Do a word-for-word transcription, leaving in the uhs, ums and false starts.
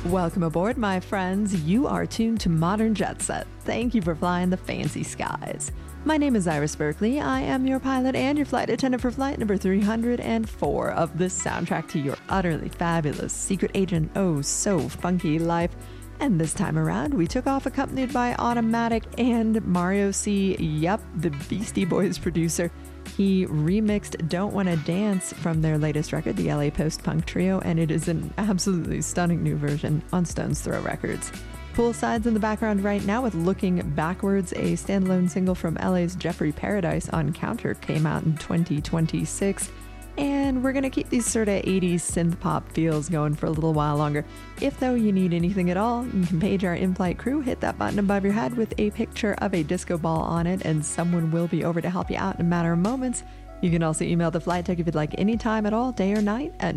Welcome aboard, my friends. You are tuned to Modern Jet Set. Thank you for flying the fancy skies. My name is Iris Berkeley. I am your pilot and your flight attendant for flight number three hundred four of the soundtrack to your utterly fabulous secret agent, oh so funky life. And this time around, we took off accompanied by Automatic and Mario C. Yep, the Beastie Boys producer. He remixed Don't Wanna Dance from their latest record, the L A Post-Punk Trio, and it is an absolutely stunning new version on Stone's Throw Records. Poolside's in the background right now with Looking Backwards, a standalone single from L A's Jeffrey Paradise on Counter, came out in twenty twenty-six. And we're going to keep these sort of eighties synth pop feels going for a little while longer. If, though, you need anything at all, you can page our in-flight crew, hit that button above your head with a picture of a disco ball on it, and someone will be over to help you out in a matter of moments. You can also email the flight tech if you'd like any time at all, day or night, at